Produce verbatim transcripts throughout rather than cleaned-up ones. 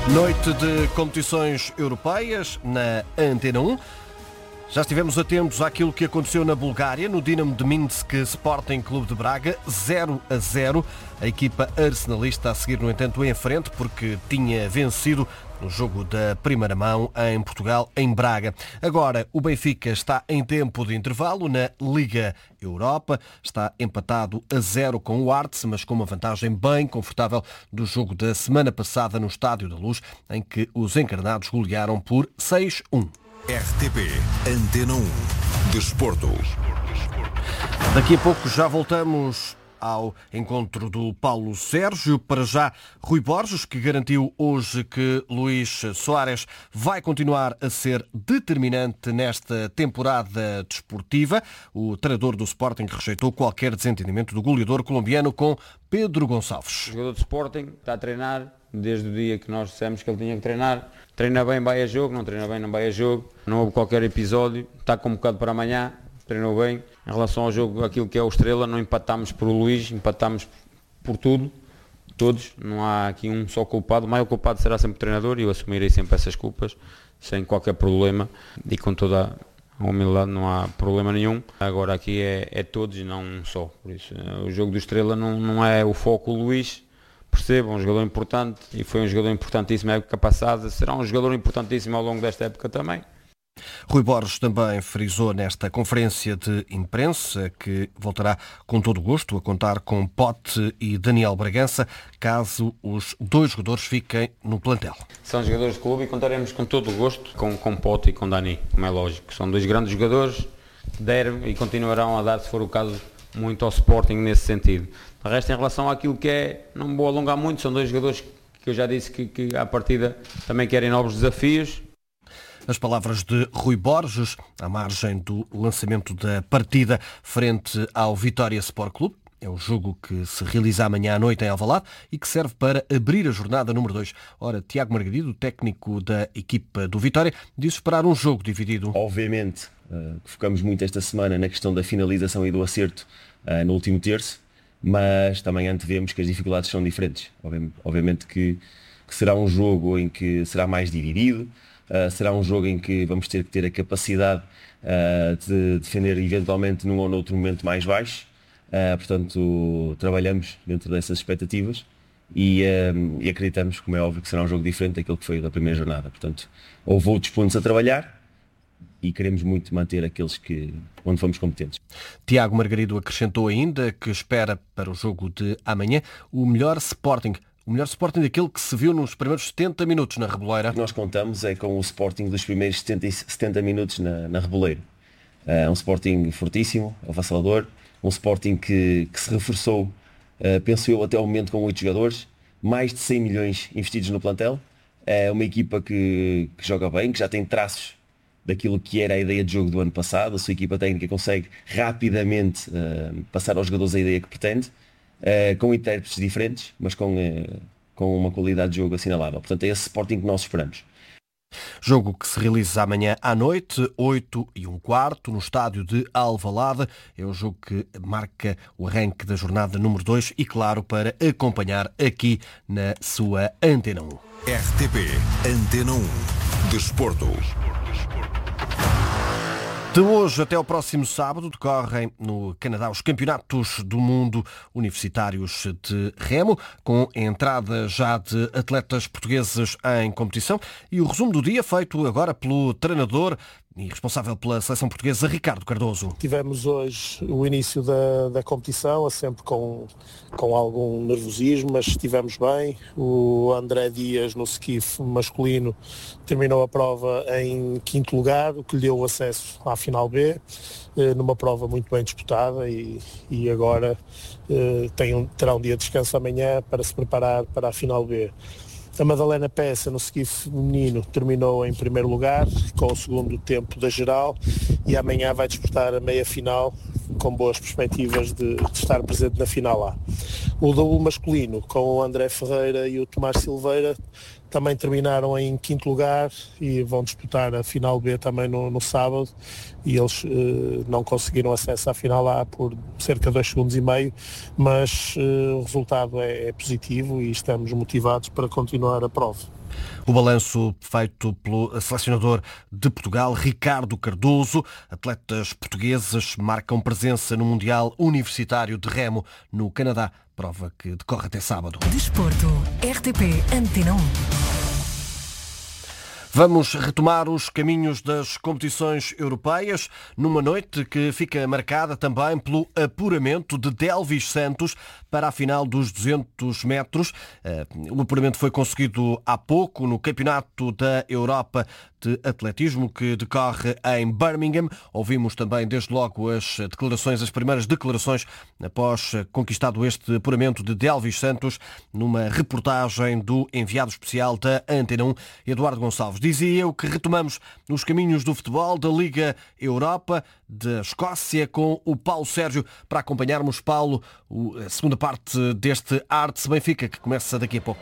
Noite de competições europeias na Antena um. Já estivemos atentos àquilo que aconteceu na Bulgária, no Dinamo de Minsk Sporting Clube de Braga, zero a zero. A equipa arsenalista a seguir, no entanto, em frente, porque tinha vencido no jogo da primeira mão em Portugal, em Braga. Agora, o Benfica está em tempo de intervalo na Liga Europa. Está empatado a zero com o Arts, mas com uma vantagem bem confortável do jogo da semana passada no Estádio da Luz, em que os encarnados golearam por seis a um. R T P Antena um Desporto. Daqui a pouco já voltamos ao encontro do Paulo Sérgio. Para já, Rui Borges, que garantiu hoje que Luís Soares vai continuar a ser determinante nesta temporada desportiva. O treinador do Sporting rejeitou qualquer desentendimento do goleador colombiano com Pedro Gonçalves. O jogador do Sporting está a treinar desde o dia que nós dissemos que ele tinha que treinar. Treina bem, vai a jogo, não treina bem, não vai a jogo. Não houve qualquer episódio, está convocado para amanhã, treinou bem. Em relação ao jogo, aquilo que é o Estrela, não empatámos por Luís, empatámos por tudo, todos. Não há aqui um só culpado. O maior culpado será sempre o treinador e eu assumirei sempre essas culpas, sem qualquer problema e com toda a humildade, não há problema nenhum. Agora aqui é, é todos e não um só. Por isso, o jogo do Estrela não, não é o foco o Luís. Percebam, um jogador importante e foi um jogador importantíssimo na época passada, será um jogador importantíssimo ao longo desta época também. Rui Borges também frisou nesta conferência de imprensa que voltará com todo o gosto a contar com Pote e Daniel Bragança, caso os dois jogadores fiquem no plantel. São jogadores de clube e contaremos com todo o gosto com, com Pote e com Dani, como é lógico. São dois grandes jogadores que deram e continuarão a dar, se for o caso, muito ao Sporting nesse sentido. De resto, em relação àquilo que é, não vou alongar muito, são dois jogadores que eu já disse que, que à partida também querem novos desafios. As palavras de Rui Borges, à margem do lançamento da partida frente ao Vitória Sport Clube. É o jogo que se realiza amanhã à noite em Alvalade e que serve para abrir a jornada número dois. Ora, Tiago Margarido, técnico da equipa do Vitória, diz esperar um jogo dividido. Obviamente, uh, focamos muito esta semana na questão da finalização e do acerto uh, no último terço, mas também antevemos que as dificuldades são diferentes. Obviamente que, que será um jogo em que será mais dividido, uh, será um jogo em que vamos ter que ter a capacidade uh, de defender eventualmente num ou noutro momento mais baixo. Uh, portanto, trabalhamos dentro dessas expectativas e, uh, e acreditamos, como é óbvio, que será um jogo diferente daquele que foi da primeira jornada. Portanto, houve outros pontos a trabalhar e queremos muito manter aqueles que, onde fomos competentes. Tiago Margarido acrescentou ainda que espera para o jogo de amanhã o melhor Sporting. O melhor Sporting daquele que se viu nos primeiros setenta minutos na Reboleira. O que nós contamos é com o Sporting dos primeiros setenta minutos na, na Reboleira. É uh, um Sporting fortíssimo, avassalador. Um Sporting que, que se reforçou, uh, penso eu, até ao momento com oito jogadores, mais de cem milhões investidos no plantel. É uma equipa que, que joga bem, que já tem traços daquilo que era a ideia de jogo do ano passado. A sua equipa técnica consegue rapidamente uh, passar aos jogadores a ideia que pretende, uh, com intérpretes diferentes, mas com, uh, com uma qualidade de jogo assinalável. Portanto, é esse Sporting que nós esperamos. Jogo que se realiza amanhã à noite, oito e um quarto, no estádio de Alvalade. É o jogo que marca o arranque da jornada número dois e, claro, para acompanhar aqui na sua Antena um. R T P Antena um Desporto. De hoje até ao próximo sábado decorrem no Canadá os campeonatos do mundo universitários de remo, com entrada já de atletas portugueses em competição, e o resumo do dia feito agora pelo treinador e responsável pela seleção portuguesa, Ricardo Cardoso. Tivemos hoje o início da, da competição, sempre com, com algum nervosismo, mas estivemos bem. O André Dias, no skiff masculino, terminou a prova em quinto lugar, o que lhe deu o acesso à final B, numa prova muito bem disputada, e, e agora tem, terá um dia de descanso amanhã para se preparar para a final B. A Madalena Peça, no skiff feminino, terminou em primeiro lugar, com o segundo tempo da geral, e amanhã vai disputar a meia-final, com boas perspectivas de, de estar presente na final A. O duplo masculino, com o André Ferreira e o Tomás Silveira, também terminaram em quinto lugar e vão disputar a final B também no, no sábado, e eles eh, não conseguiram acesso à final A por cerca de dois segundos e meio, mas eh, o resultado é, é positivo e estamos motivados para continuar a prova. O balanço feito pelo selecionador de Portugal, Ricardo Cardoso. Atletas portuguesas marcam presença no Mundial Universitário de Remo no Canadá, prova que decorre até sábado. Desporto, R T P Antena um. Vamos retomar os caminhos das competições europeias numa noite que fica marcada também pelo apuramento de Delvis Santos para a final dos duzentos metros. O apuramento foi conseguido há pouco no Campeonato da Europa de Atletismo que decorre em Birmingham. Ouvimos também desde logo as declarações, as primeiras declarações após conquistado este apuramento de Delvis Santos numa reportagem do enviado especial da Antena um, Eduardo Gonçalves. Dizia eu que retomamos os caminhos do futebol da Liga Europa, da Escócia, com o Paulo Sérgio, para acompanharmos, Paulo, a segunda parte deste Arte Benfica, que começa daqui a pouco.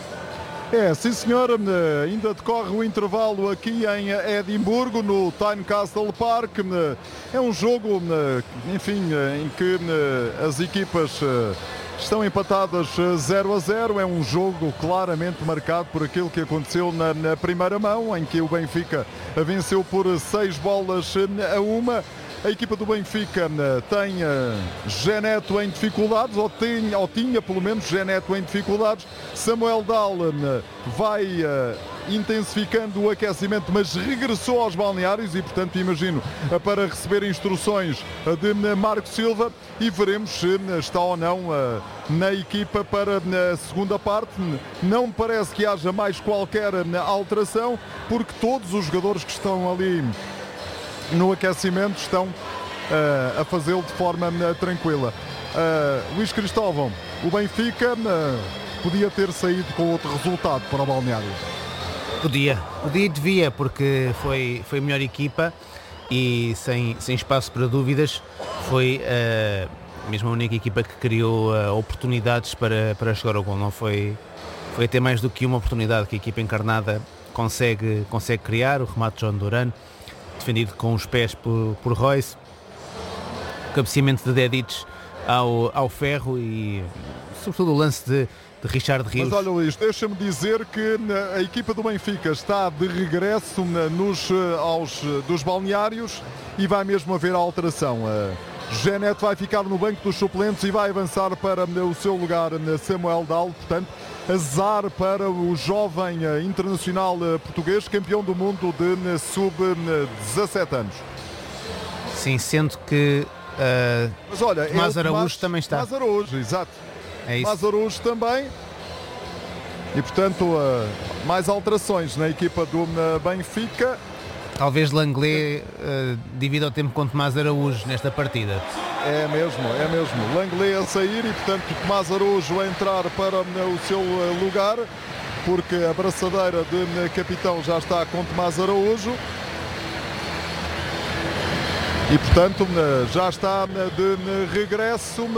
É, sim senhor, ainda decorre o intervalo aqui em Edimburgo, no Tynecastle Park. É um jogo, enfim, em que as equipas estão empatadas zero a zero. É um jogo claramente marcado por aquilo que aconteceu na, na primeira mão, em que o Benfica venceu por seis bolas a uma. A equipa do Benfica tem Geneto em dificuldades, ou, tem, ou tinha pelo menos Geneto em dificuldades. Samuel Dahlen vai intensificando o aquecimento, mas regressou aos balneários e, portanto, imagino, para receber instruções de Marco Silva, e veremos se está ou não na equipa para a segunda parte. Não me parece que haja mais qualquer alteração, porque todos os jogadores que estão ali no aquecimento estão uh, a fazê-lo de forma uh, tranquila. Uh, Luís Cristóvão, o Benfica uh, podia ter saído com outro resultado para o balneário. Podia, podia e devia, porque foi, foi a melhor equipa e sem, sem espaço para dúvidas foi uh, mesmo a única equipa que criou uh, oportunidades para, para chegar ao gol. Não foi, foi até mais do que uma oportunidade que a equipa encarnada consegue, consegue criar. O remate de João Duran, defendido com os pés por, por Royce, o cabeceamento de Dedic ao, ao ferro e sobretudo o lance de, de Richard Rios. Mas olha, Luís, deixa-me dizer que a equipa do Benfica está de regresso nos, aos, dos balneários e vai mesmo haver alteração. Geneto vai ficar no banco dos suplentes e vai avançar para o seu lugar Samuel Dahlen. Portanto, azar para o jovem internacional português, campeão do mundo de sub dezassete anos. Sim, sendo que uh, Mas olha, Tomás é Araújo Tomás, também está. Tomás Araújo, exato. É isso. Tomás Araújo também. E portanto, uh, mais alterações na equipa do uh, Benfica. Talvez Langlais uh, divida o tempo com Tomás Araújo nesta partida. É mesmo, é mesmo. Langlais a sair e, portanto, Tomás Araújo a entrar para o seu lugar, porque a braçadeira de capitão já está com Tomás Araújo. E, portanto, já está de regresso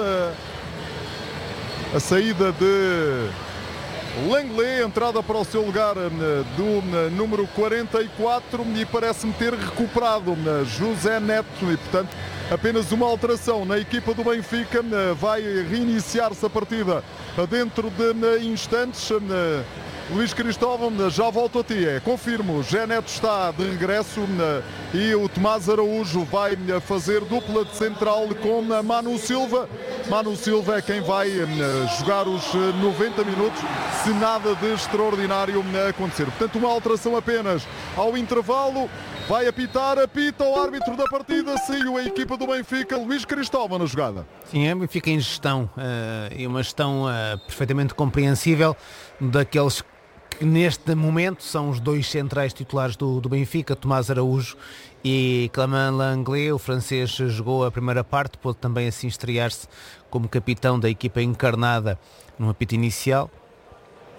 a saída de Langlais, entrada para o seu lugar do número quarenta e quatro, e parece-me ter recuperado José Neto, e portanto apenas uma alteração na equipa do Benfica. Vai reiniciar-se a partida dentro de instantes. Luís Cristóvão, já volto a ti. É, confirmo, José Neto está de regresso e o Tomás Araújo vai fazer dupla de central com Manu Silva. Manu Silva é quem vai jogar os noventa minutos, se nada de extraordinário acontecer. Portanto, uma alteração apenas ao intervalo. Vai apitar, apita o árbitro da partida, saiu a equipa do Benfica, Luís Cristóvão na jogada. Sim, é Benfica em gestão, uh, e uma gestão uh, perfeitamente compreensível daqueles que neste momento são os dois centrais titulares do, do Benfica, Tomás Araújo e Clément Langlais. O francês jogou a primeira parte, pôde também assim estrear-se como capitão da equipa encarnada no apito inicial.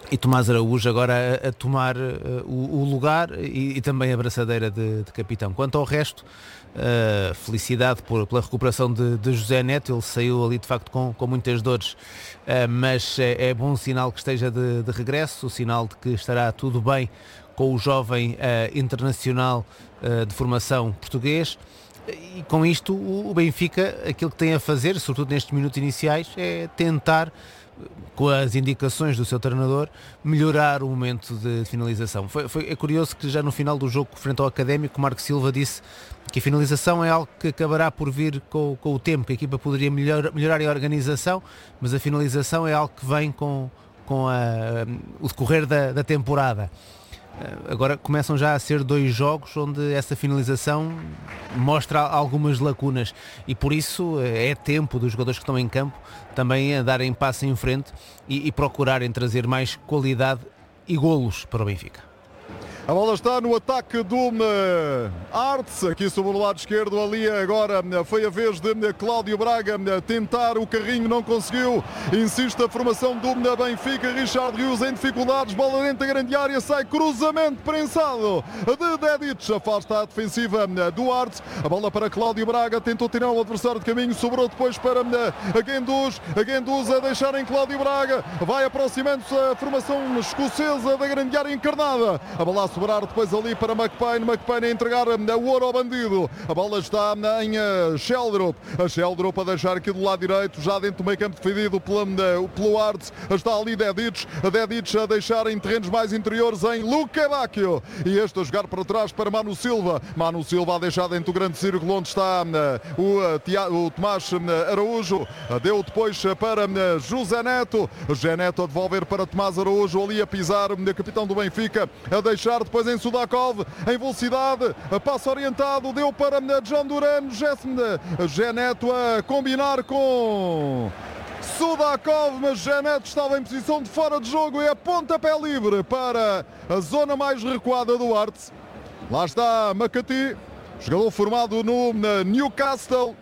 e Tomás Araújo agora a, a tomar uh, o, o lugar e, e também a braçadeira de, de capitão. Quanto ao resto, uh, felicidade por, pela recuperação de, de José Neto. Ele saiu ali de facto com, com muitas dores, uh, mas é, é bom sinal que esteja de, de regresso, o sinal de que estará tudo bem com o jovem uh, internacional uh, de formação português. E com isto o Benfica, aquilo que tem a fazer, sobretudo nestes minutos iniciais, é tentar, com as indicações do seu treinador, melhorar o momento de finalização. Foi, foi, é curioso que já no final do jogo frente ao Académico, Marco Silva disse que a finalização é algo que acabará por vir com, com o tempo, que a equipa poderia melhor, melhorar a organização, mas a finalização é algo que vem com, com a, o decorrer da, da temporada. Agora começam já a ser dois jogos onde essa finalização mostra algumas lacunas e por isso é tempo dos jogadores que estão em campo também a darem passo em frente e, e procurarem trazer mais qualidade e golos para o Benfica. A bola está no ataque do uh, Arts, aqui sobre o lado esquerdo, ali agora uh, foi a vez de uh, Cláudio Braga uh, tentar o carrinho, não conseguiu, insiste a formação do uh, Benfica, Richard Rios em dificuldades, bola dentro da grande área, sai cruzamento prensado de Dedic, afasta a defensiva uh, do Arts, a bola para Cláudio Braga, tentou tirar o adversário de caminho, sobrou depois para uh, Guendouzi, a Guendouzi a deixar em Cláudio Braga, vai aproximando-se a formação escocesa da grande área encarnada, a bola a sobrar depois ali para McPain, McPain a entregar o ouro ao bandido, a bola está em Sheldrop, a Sheldrop a deixar aqui do lado direito, já dentro do meio campo defendido pelo, pelo Arts, está ali Dedic, a Dedic a deixar em terrenos mais interiores em Luque Bacchio, e este a jogar para trás para Manu Silva, Manu Silva a deixar dentro do grande círculo onde está o, o Tomás Araújo, deu depois para José Neto, José Neto a devolver para Tomás Araújo, ali a pisar, o capitão do Benfica, a deixar depois em Sudakov, em velocidade, passo orientado, deu para John Duran, José Neto a combinar com Sudakov, mas José Neto estava em posição de fora de jogo e a pontapé livre para a zona mais recuada do Arts. Lá está Makati, jogador formado no Newcastle,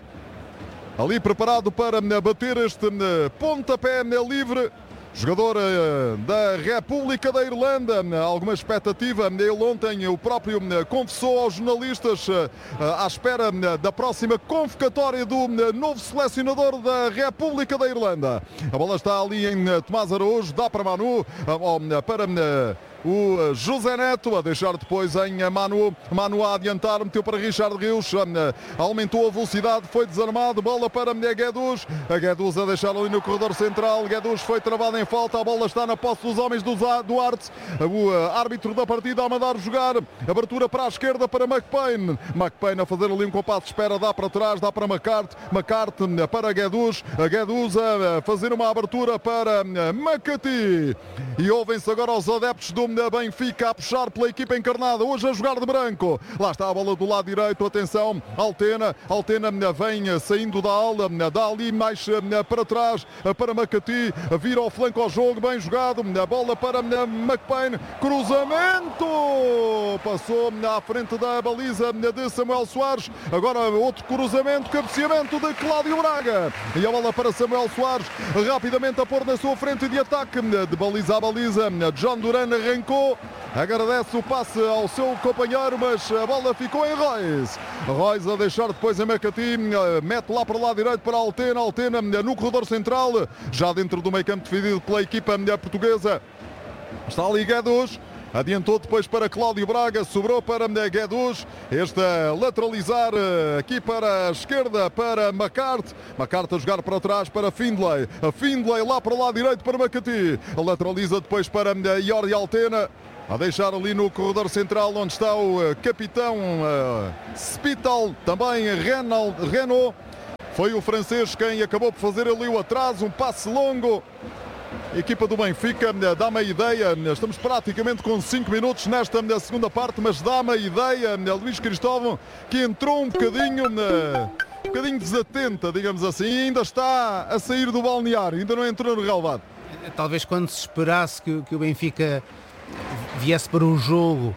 ali preparado para bater este pontapé livre. Jogador da República da Irlanda, alguma expectativa, ele ontem o próprio confessou aos jornalistas à espera da próxima convocatória do novo selecionador da República da Irlanda. A bola está ali em Tomás Araújo, dá para Manu, para o José Neto, a deixar depois em Manu, Manu a adiantar, meteu para Richard Rios, aumentou a velocidade, foi desarmado, bola para Guendouzi, a Guendouzi a deixar ali no corredor central, Guendouzi foi travado em falta, a bola está na posse dos homens do, do Arts, o árbitro da partida a mandar jogar, abertura para a esquerda para McPain, McPain a fazer ali um compasso de espera, dá para trás, dá para McCart, McCart para Guendouzi, a Guendouzi a fazer uma abertura para Makati, e ouvem-se agora os adeptos do Benfica a puxar pela equipa encarnada, hoje a jogar de branco, lá está a bola do lado direito, atenção, Altena, Altena vem saindo da ala, dá ali mais para trás, para Makati, vira ao flanco ao jogo, bem jogado, a bola para McPain, cruzamento, passou à frente da baliza de Samuel Soares, agora outro cruzamento, cabeceamento de Cláudio Braga, e a bola para Samuel Soares, rapidamente a pôr na sua frente de ataque, de baliza a baliza, John Duran arrancou, agradece o passe ao seu companheiro, mas a bola ficou em Royce. Royce a deixar depois em Makati, mete lá para o lado direito para Altena, Altena no corredor central, já dentro do meio campo defendido pela equipa portuguesa. Está ali Guendouzi, adiantou depois para Cláudio Braga, sobrou para Guendouzi, este a lateralizar aqui para a esquerda para McCart, McCart a jogar para trás para Findlay, a Findlay lá para o lado direito para Makati, a lateraliza depois para Jordi Altena, a deixar ali no corredor central onde está o capitão uh, Spital, também Renault, Renault, foi o francês quem acabou por fazer ali o atraso, um passe longo. A equipa do Benfica dá-me a ideia, estamos praticamente com cinco minutos nesta segunda parte, mas dá-me a ideia, Luís Cristóvão, que entrou um bocadinho, um bocadinho desatenta, digamos assim, e ainda está a sair do balneário, ainda não entrou no relvado. Talvez quando se esperasse que, que o Benfica viesse para um jogo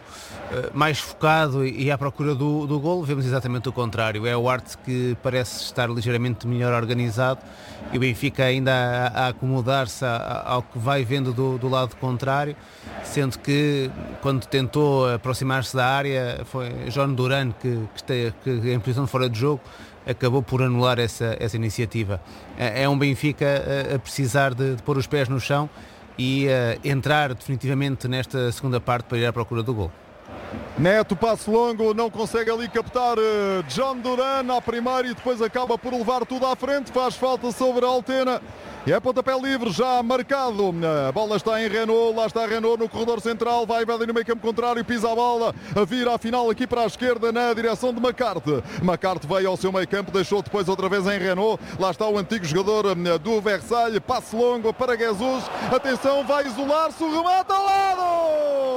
mais focado e à procura do, do golo. Vemos exatamente o contrário. É o Arte que parece estar ligeiramente melhor organizado e o Benfica ainda a, a acomodar-se ao que vai vendo do, do lado contrário, sendo que quando tentou aproximar-se da área foi João Duran que, que, está, que em posição de fora de jogo acabou por anular essa, essa iniciativa. É, é um Benfica a, a precisar de, de pôr os pés no chão e a entrar definitivamente nesta segunda parte para ir à procura do gol. Neto, passo longo, não consegue ali captar uh, John Duran à primeira e depois acaba por levar tudo à frente, faz falta sobre a Altena e é pontapé livre já marcado. A bola está em Renault, lá está Renault no corredor central, vai ali no meio campo contrário, pisa a bola, a vir à final aqui para a esquerda na direção de Macarte. Macarte veio ao seu meio campo, deixou depois outra vez em Renault, lá está o antigo jogador do Versailles, passe longo para Jesus, atenção, vai isolar-se, o remate ao lado!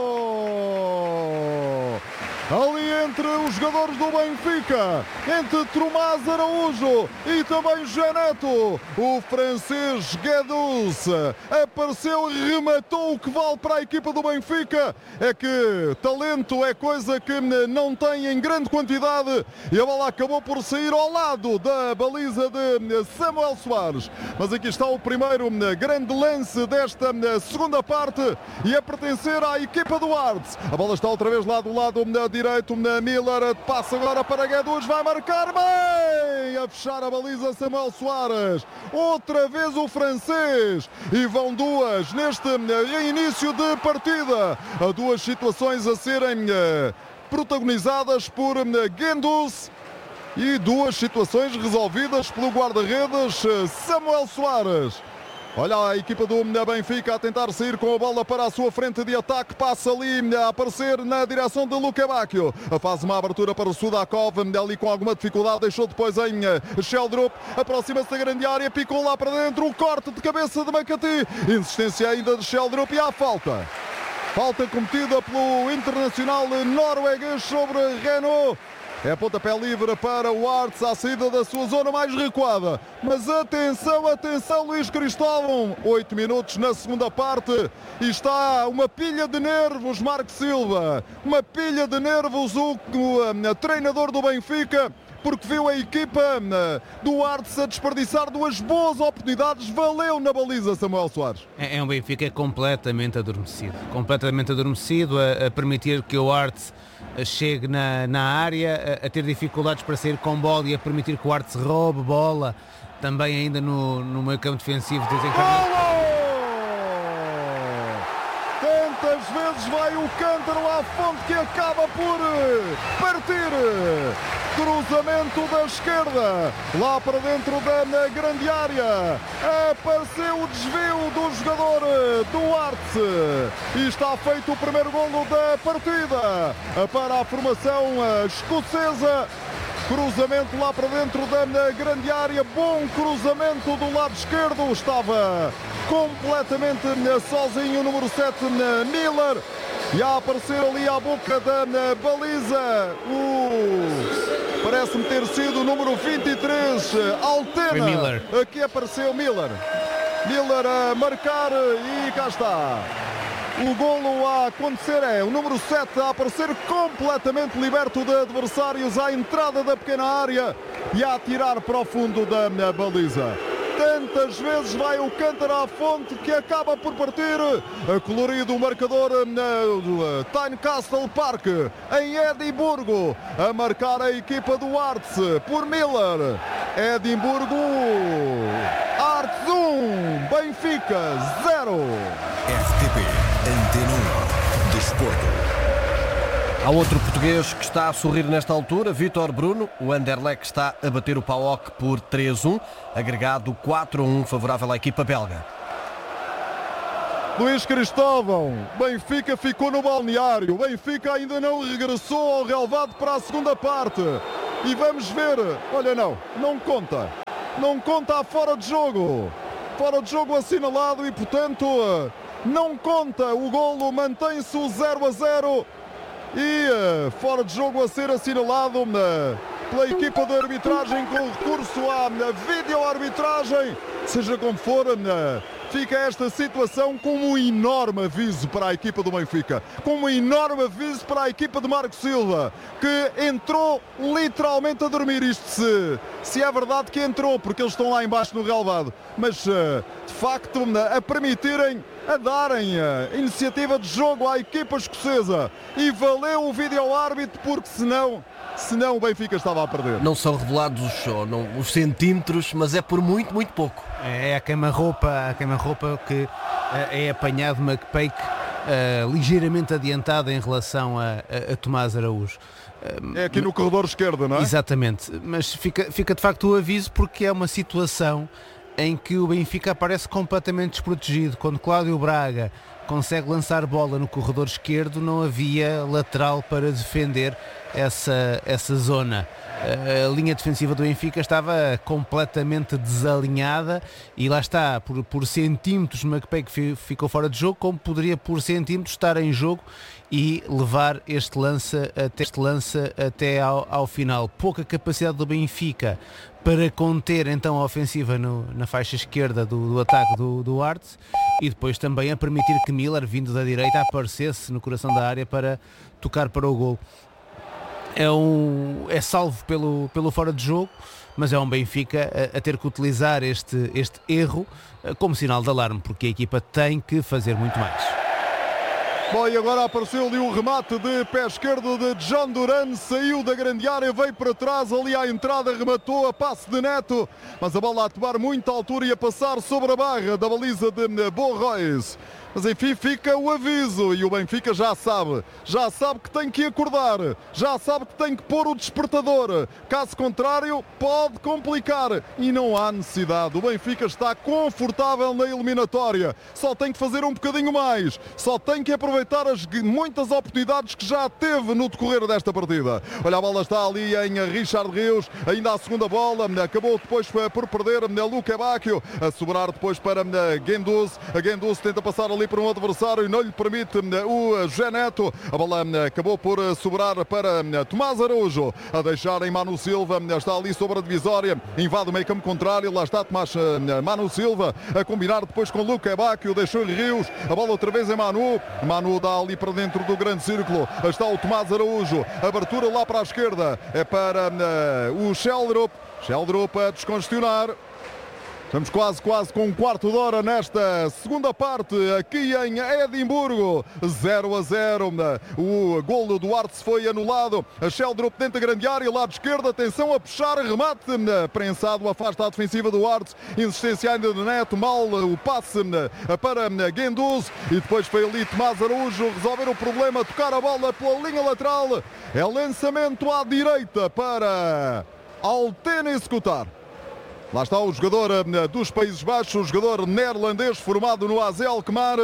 Ali entre os jogadores do Benfica, entre Tomás Araújo e também Janeto, o francês Guedes apareceu e rematou. O que vale para a equipa do Benfica é que talento é coisa que não tem em grande quantidade e a bola acabou por sair ao lado da baliza de Samuel Soares. Mas aqui está o primeiro grande lance desta segunda parte e a pertencer à equipa do Arts. A bola está outra vez lá do lado direito, Miller passa agora para Guedes, vai marcar bem, a fechar a baliza Samuel Soares, outra vez o francês, e vão duas neste início de partida, duas situações a serem protagonizadas por Guedes e duas situações resolvidas pelo guarda-redes Samuel Soares. Olha a equipa do Benfica a tentar sair com a bola para a sua frente de ataque. Passa ali a aparecer na direção de Luka Bacchio. Faz uma abertura para o Sudakov, ali com alguma dificuldade. Deixou depois em Sheldrup. Aproxima-se da grande área, picou lá para dentro. O corte de cabeça de Makati. Insistência ainda de Sheldrup e há falta. Falta cometida pelo internacional norueguês sobre Renault. É pontapé livre para o Arts à saída da sua zona mais recuada. Mas atenção, atenção Luís Cristóvão. Oito minutos na segunda parte e está uma pilha de nervos Marco Silva. Uma pilha de nervos o, o, o treinador do Benfica, porque viu a equipa do Arts a desperdiçar duas boas oportunidades. Valeu na baliza Samuel Soares. É, é um Benfica completamente adormecido. Completamente adormecido a, a permitir que o Arts chegue na, na área, a, a ter dificuldades para sair com bola e a permitir que o Arts roube bola, também ainda no, no meio campo defensivo. Tantas vezes vai o cântaro à fonte que acaba por partir. Cruzamento da esquerda, lá para dentro da grande área. Apareceu o desvio do jogador do Arts e está feito o primeiro golo da partida para a formação escocesa. Cruzamento lá para dentro da grande área, bom cruzamento do lado esquerdo, estava completamente sozinho o número sete, Miller, e a aparecer ali à boca da baliza, o... parece-me ter sido o número vinte e três, Altena, aqui apareceu Miller, Miller a marcar e cá está. O golo a acontecer é o número sete a aparecer completamente liberto de adversários à entrada da pequena área e a atirar para o fundo da baliza. Tantas vezes vai o cântaro à fonte que acaba por partir. Colorido o marcador no Tynecastle Park em Edimburgo, a marcar a equipa do Arts por Miller. Edimburgo, Arts um, Benfica zero. R T P Antena um Desporto. Há outro português que está a sorrir nesta altura, Vítor Bruno. O Anderlecht está a bater o P A O K por três a um, agregado quatro a um favorável à equipa belga. Luís Cristóvão, Benfica ficou no balneário, Benfica ainda não regressou ao relvado para a segunda parte. E vamos ver, olha não, não conta, não conta a fora de jogo, fora de jogo assinalado e portanto não conta o golo, mantém-se o zero a zero. E uh, fora de jogo a ser assinalado uh, pela equipa de arbitragem com recurso à uh, videoarbitragem. Seja como for, uh, Benfica esta situação como um enorme aviso para a equipa do Benfica, como um enorme aviso para a equipa de Marco Silva, que entrou literalmente a dormir. Isto se, se é verdade que entrou, porque eles estão lá embaixo no relvado, mas de facto a permitirem, a darem a iniciativa de jogo à equipa escocesa, e valeu o vídeo-árbitro, porque senão senão o Benfica estava a perder. Não são revelados os, não, os centímetros, mas é por muito, muito pouco. É a queima-roupa, a queima-roupa que uh, é apanhado McPake uh, ligeiramente adiantado em relação a, a, a Tomás Araújo. Uh, é aqui no corredor esquerdo, não é? Exatamente, mas fica, fica de facto o aviso, porque é uma situação em que o Benfica aparece completamente desprotegido. Quando Cláudio Braga consegue lançar bola no corredor esquerdo, não havia lateral para defender essa, essa zona. A linha defensiva do Benfica estava completamente desalinhada e lá está, por, por centímetros McPake ficou fora de jogo, como poderia por centímetros estar em jogo e levar este lance até, este lance até ao, ao final. Pouca capacidade do Benfica para conter então a ofensiva no, na faixa esquerda do, do ataque do, do Arts, e depois também a permitir que Miller, vindo da direita, aparecesse no coração da área para tocar para o gol. É, um, é salvo pelo, pelo fora de jogo, mas é um Benfica a, a ter que utilizar este, este erro como sinal de alarme, porque a equipa tem que fazer muito mais. Bom, e agora apareceu ali o remate de pé esquerdo de John Duran, saiu da grande área, veio para trás, ali à entrada, rematou a passe de Neto, mas a bola a tomar muita altura e a passar sobre a barra da baliza de Bo Royce. Mas enfim, fica o aviso, e o Benfica já sabe, já sabe que tem que acordar, já sabe que tem que pôr o despertador, caso contrário pode complicar, e não há necessidade. O Benfica está confortável na eliminatória, só tem que fazer um bocadinho mais, só tem que aproveitar as muitas oportunidades que já teve no decorrer desta partida. Olha, a bola está ali em Richard Rios, ainda a segunda bola, acabou depois por perder Luque Bacchio, a sobrar depois para Guendouzi, a Guendouzi tenta passar ali para um adversário e não lhe permite o José Neto. A bola acabou por sobrar para Tomás Araújo, a deixar em Manu Silva, está ali sobre a divisória, invade o meio campo contrário, lá está Tomás Manu Silva a combinar depois com Luque Bacchio, deixou em Rios, a bola outra vez em Manu, Manu dá ali para dentro do grande círculo, está o Tomás Araújo, abertura lá para a esquerda, é para uh, o Sheldrup, Sheldrup a descongestionar. Estamos quase, quase com um quarto de hora nesta segunda parte, aqui em Edimburgo, zero a zero. O gol do Duarte foi anulado. A Sheldrup dentro da grande área, lado esquerdo, atenção a puxar, remate prensado, afasta a defensiva do Duarte, insistência ainda do Neto, mal o passe para Guendouzi, e depois foi ali Tomás Araújo resolver o problema, tocar a bola pela linha lateral. É lançamento à direita para Altena executar. Lá está o jogador dos Países Baixos, o jogador neerlandês formado no A Z Alkmaar.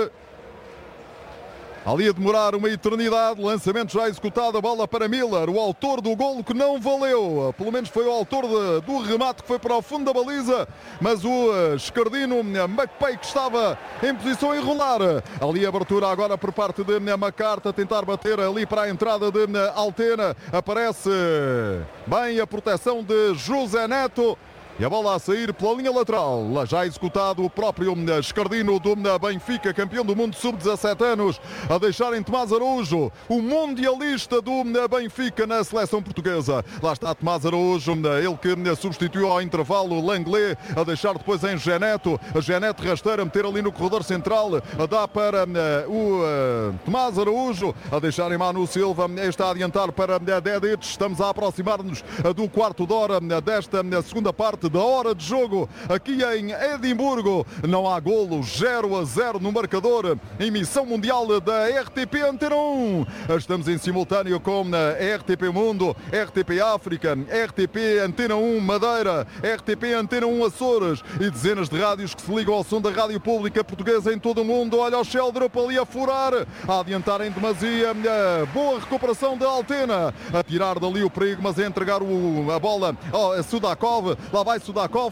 Ali a demorar uma eternidade, lançamento já executado, a bola para Miller, o autor do golo que não valeu. Pelo menos foi o autor de, do remate que foi para o fundo da baliza, mas o escardino McPake que estava em posição a enrolar. Ali a abertura agora por parte de McCarthy, a tentar bater ali para a entrada de Altena. Aparece bem a proteção de José Neto. E a bola a sair pela linha lateral, já executado o próprio escardino do Benfica, campeão do mundo sub dezassete anos, a deixar em Tomás Araújo, o mundialista do Benfica na seleção portuguesa. Lá está Tomás Araújo, ele que substituiu ao intervalo o Langlais, a deixar depois em Geneto, a Geneto rasteira, meter ali no corredor central, a dar para o uh, Tomás Araújo, a deixar em Manu Silva, está a adiantar para Dedic. Estamos a aproximar-nos do quarto de hora desta segunda parte da hora de jogo aqui em Edimburgo. Não há golo, zero a zero no marcador. Emissão mundial da R T P Antena um. Estamos em simultâneo com a R T P Mundo, R T P África, R T P Antena um Madeira, R T P Antena um Açores e dezenas de rádios que se ligam ao som da rádio pública portuguesa em todo o mundo. Olha o Sheldrup ali a furar, a adiantar em demasia. Boa recuperação da Altena, a tirar dali o perigo, mas a entregar o, a bola a Sudakov. Lá vai Sudakov,